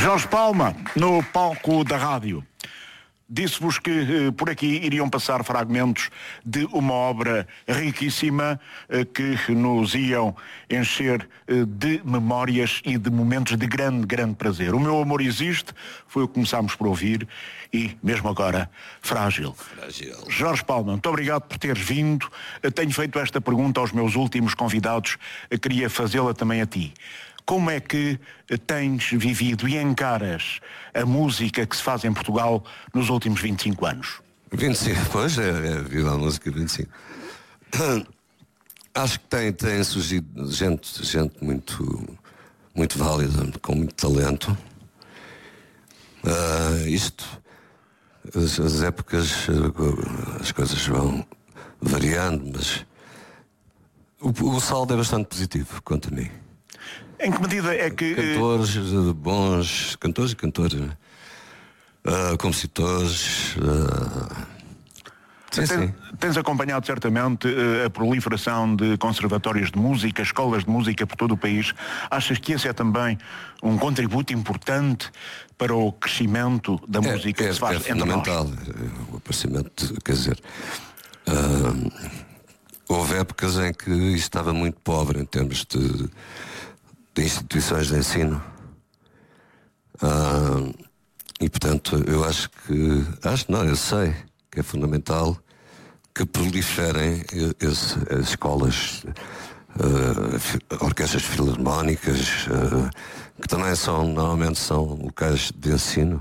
Jorge Palma, no palco da rádio. Disse-vos que por aqui iriam passar fragmentos de uma obra riquíssima que nos iam encher de memórias e de momentos de grande, grande prazer. O Meu Amor Existe foi o que começámos por ouvir e, mesmo agora, Frágil. Jorge Palma, muito obrigado por teres vindo. Tenho feito esta pergunta aos meus últimos convidados, queria fazê-la também a ti. Como é que tens vivido e encaras a música que se faz em Portugal nos últimos 25 anos? 25, pois viva a música 25. Acho que tem surgido gente muito válida, com muito talento. As épocas, as coisas vão variando, mas o saldo é bastante positivo, quanto a mim. Em que medida é que... Cantores, bons cantores e cantoras, compositores... Sim. Tens acompanhado certamente a proliferação de conservatórios de música, escolas de música por todo o país. Achas que esse é também um contributo importante para o crescimento da música que se faz entre nós? É fundamental. O aparecimento, quer dizer... houve épocas em que isto estava muito pobre em termos de instituições de ensino. E portanto eu eu sei que é fundamental que proliferem as escolas, orquestras filarmónicas, que também normalmente são locais de ensino,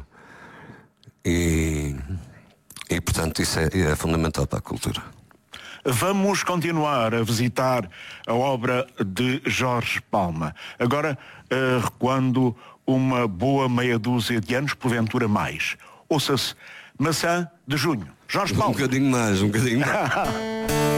e portanto isso é fundamental para a cultura. Vamos continuar a visitar a obra de Jorge Palma. Agora, recuando uma boa meia dúzia de anos, porventura mais. Ouça-se Maçã de Junho. Jorge Palma. Um bocadinho mais.